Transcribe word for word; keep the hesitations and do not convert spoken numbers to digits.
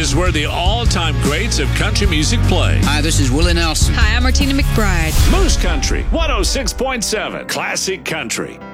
is where the all-time greats of country music play. Hi, this is Willie Nelson. Hi, I'm Martina McBride. Moose Country, one oh six point seven, Classic Country.